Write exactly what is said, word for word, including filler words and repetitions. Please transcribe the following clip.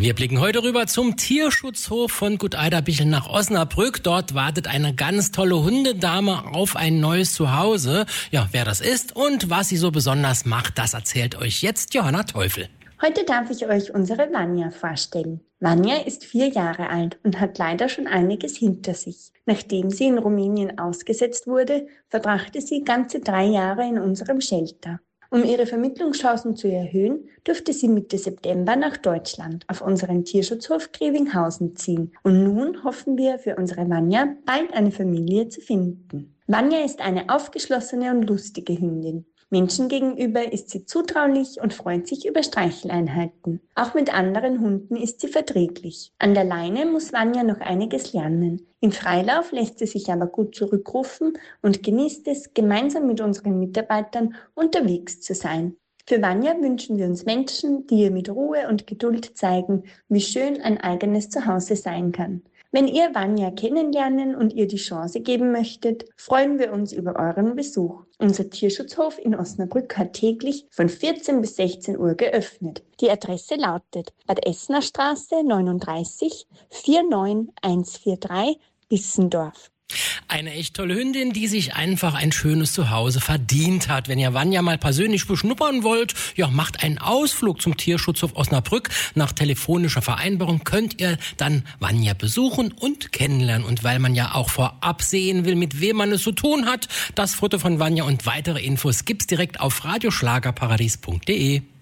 Wir blicken heute rüber zum Tierschutzhof von Gut Eiderbichl nach Osnabrück. Dort wartet eine ganz tolle Hundedame auf ein neues Zuhause. Ja, wer das ist und was sie so besonders macht, das erzählt euch jetzt Johanna Teufel. Heute darf ich euch unsere Vanya vorstellen. Vanya ist vier Jahre alt und hat leider schon einiges hinter sich. Nachdem sie in Rumänien ausgesetzt wurde, verbrachte sie ganze drei Jahre in unserem Shelter. Um ihre Vermittlungschancen zu erhöhen, durfte sie Mitte September nach Deutschland auf unseren Tierschutzhof Grevinghausen ziehen. Und nun hoffen wir für unsere Vanya bald eine Familie zu finden. Vanya ist eine aufgeschlossene und lustige Hündin. Menschen gegenüber ist sie zutraulich und freut sich über Streicheleinheiten. Auch mit anderen Hunden ist sie verträglich. An der Leine muss Vanya noch einiges lernen. Im Freilauf lässt sie sich aber gut zurückrufen und genießt es, gemeinsam mit unseren Mitarbeitern unterwegs zu sein. Für Vanya wünschen wir uns Menschen, die ihr mit Ruhe und Geduld zeigen, wie schön ein eigenes Zuhause sein kann. Wenn ihr Vanya kennenlernen und ihr die Chance geben möchtet, freuen wir uns über euren Besuch. Unser Tierschutzhof in Osnabrück hat täglich von vierzehn bis sechzehn Uhr geöffnet. Die Adresse lautet Bad Essener Straße neununddreißig vier neun eins vier drei Bissendorf. Eine echt tolle Hündin, die sich einfach ein schönes Zuhause verdient hat. Wenn ihr Vanya mal persönlich beschnuppern wollt, ja, macht einen Ausflug zum Tierschutzhof Osnabrück. Nach telefonischer Vereinbarung könnt ihr dann Vanya besuchen und kennenlernen. Und weil man ja auch vorab sehen will, mit wem man es zu tun hat, das Foto von Vanya und weitere Infos gibt's direkt auf radioschlagerparadies punkt de.